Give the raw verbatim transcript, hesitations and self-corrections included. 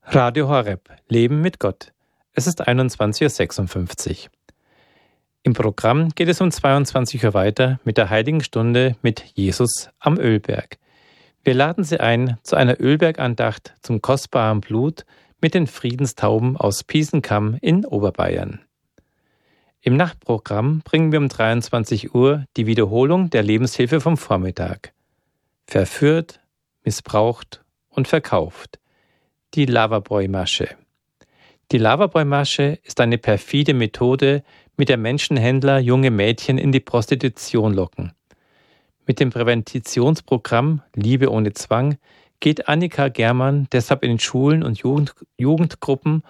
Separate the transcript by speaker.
Speaker 1: Radio Horeb, Leben mit Gott. Es ist einundzwanzig Uhr sechsundfünfzig. Im Programm geht es um zweiundzwanzig Uhr weiter mit der Heiligen Stunde mit Jesus am Ölberg. Wir laden Sie ein zu einer Ölbergandacht zum kostbaren Blut mit den Friedenstauben aus Piesenkamm in Oberbayern. Im Nachtprogramm bringen wir um dreiundzwanzig Uhr die Wiederholung der Lebenshilfe vom Vormittag. Verführt, missbraucht und verkauft. Die Loverboy-Masche. Die Loverboy-Masche ist eine perfide Methode, mit der Menschenhändler junge Mädchen in die Prostitution locken. Mit dem Präventitionsprogramm Liebe ohne Zwang geht Annika Germann deshalb in Schulen und Jugend- Jugendgruppen